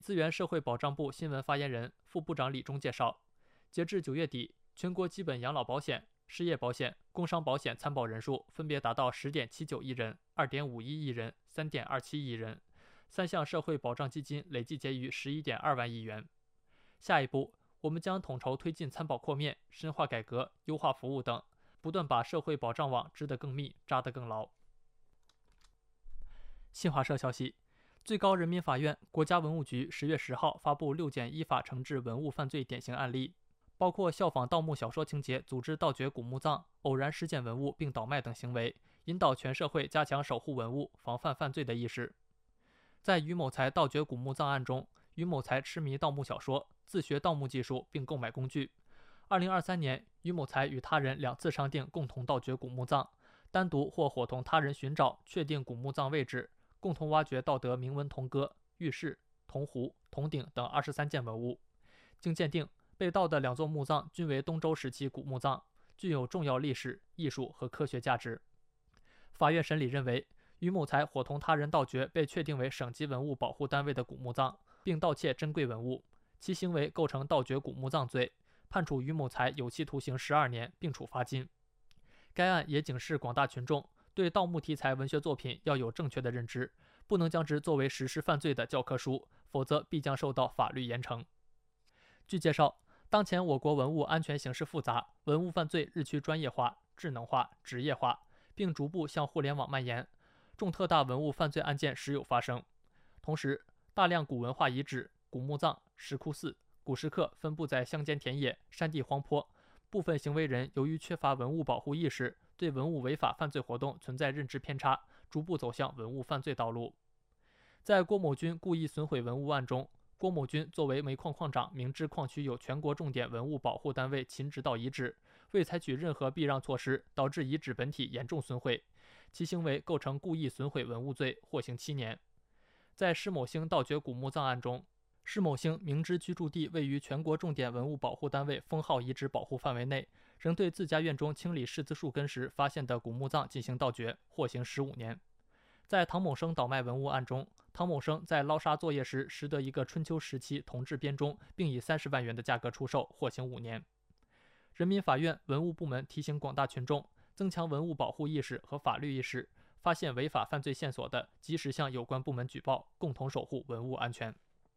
资源社会保障部新闻发言人、副部长李忠介绍，截至9月底，全国基本养老保险、失业保险、工伤保险参保人数分别达到10.79亿人、2.51亿人、3.27亿人，3项社会保障基金累计结余11.2万亿元。下一步，我们将统筹推进参保扩面、深化改革、优化服务等，不断把社会保障网织得更密、扎得更牢。新华社消息，最高人民法院、国家文物局10月10号发布6件依法惩治文物犯罪典型案例，包括效仿盗墓小说情节组织盗掘古墓葬、偶然拾捡文物并倒卖等行为，引导全社会加强守护文物、防范犯罪的意识。在于某才盗掘古墓葬案中，于某才痴迷盗墓小说，自学盗墓技术并购买工具。2023年，于某才与他人2次商定共同盗掘古墓葬，单独或伙同他人寻找、确定古墓葬位置，共同挖掘盗得铭文铜戈、玉饰、铜壶、铜鼎等23件文物。经鉴定，被盗的2座墓葬均为东周时期古墓葬，具有重要历史、艺术和科学价值。法院审理认为，于某才伙同他人盗掘被确定为省级文物保护单位的古墓葬，并盗窃珍贵文物，其行为构成盗掘古墓葬罪，判处于某才有期徒刑12年，并处罚金。该案也警示广大群众，对盗墓题材文学作品要有正确的认知，不能将之作为实施犯罪的教科书，否则必将受到法律严惩。据介绍，当前我国文物安全形势复杂，文物犯罪日趋专业化、智能化、职业化，并逐步向互联网蔓延，重特大文物犯罪案件时有发生。同时，大量古文化遗址、古墓葬、石窟寺、古石刻分布在乡间田野、山地荒坡，部分行为人由于缺乏文物保护意识，对文物违法犯罪活动存在认知偏差，逐步走向文物犯罪道路。在郭某军故意损毁文物案中，郭某军作为煤矿矿长，明知矿区有全国重点文物保护单位秦指导遗址，未采取任何避让措施，导致遗址本体严重损毁，其行为构成故意损毁文物罪，获刑7年。在施某星盗掘古墓葬案中，施某星明知居住地位于全国重点文物保护单位封号遗址保护范围内，仍对自家院中清理柿子树根时发现的古墓葬进行盗掘，获刑15年。在唐某生倒卖文物案中，唐某生在捞沙作业时拾得一个春秋时期铜制编钟，并以30万元的价格出售，获刑5年。人民法院文物部门提醒广大群众，增强文物保护意识和法律意识，发现违法犯罪线索的，及时向有关部门举报，共同守护文物安全。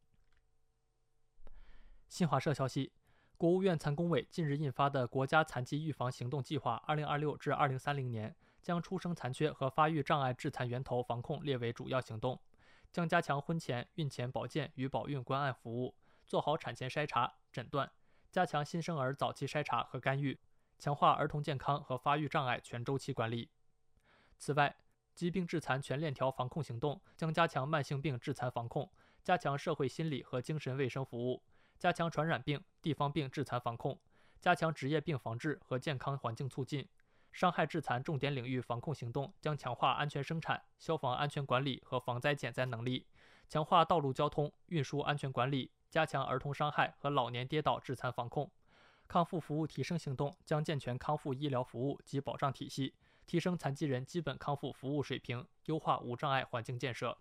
新华社消息，国务院残工委近日印发的《国家残疾预防行动计划 （2026 至2030年）》将出生残缺和发育障碍致残源头防控列为主要行动，将加强婚前、孕前保健与保孕关爱服务，做好产前筛查、诊断，加强新生儿早期筛查和干预，强化儿童健康和发育障碍全周期管理。此外，疾病致残全链条防控行动将加强慢性病致残防控，加强社会心理和精神卫生服务，加强传染病、地方病致残防控，加强职业病防治和健康环境促进。伤害致残重点领域防控行动将强化安全生产、消防安全管理和防灾减灾能力，强化道路交通、运输安全管理，加强儿童伤害和老年跌倒致残防控。康复服务提升行动将健全康复医疗服务及保障体系，提升残疾人基本康复服务水平，优化无障碍环境建设。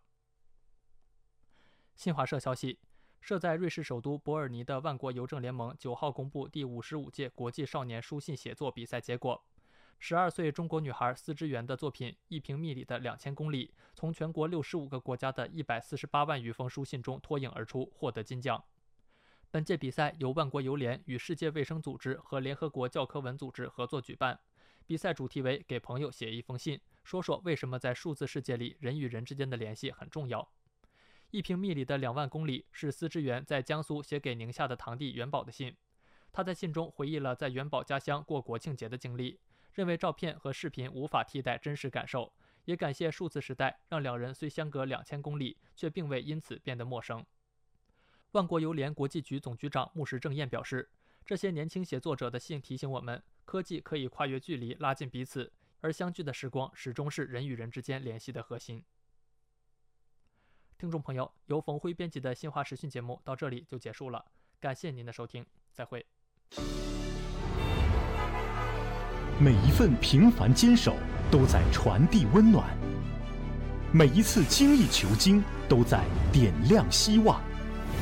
新华社消息，设在瑞士首都伯尔尼的万国邮政联盟9号公布第55届国际少年书信写作比赛结果。12岁中国女孩司之源的作品《一平米里的2000公里》从全国65个国家的148万余封书信中脱颖而出，获得金奖。本届比赛由万国邮联与世界卫生组织和联合国教科文组织合作举办，比赛主题为给朋友写一封信，说说为什么在数字世界里人与人之间的联系很重要。一平米里的2万公里是司之源在江苏写给宁夏的堂弟元宝的信，他在信中回忆了在元宝家乡过国庆节的经历，认为照片和视频无法替代真实感受，也感谢数字时代让两人虽相隔2000公里，却并未因此变得陌生。万国邮联国际局总局长穆石正彦表示，这些年轻写作者的信提醒我们，科技可以跨越距离拉近彼此，而相聚的时光始终是人与人之间联系的核心。听众朋友，由冯辉编辑的新华时讯节目到这里就结束了，感谢您的收听，再会。 每一份平凡坚守都在传递温暖，每一次精益求精都在点亮希望。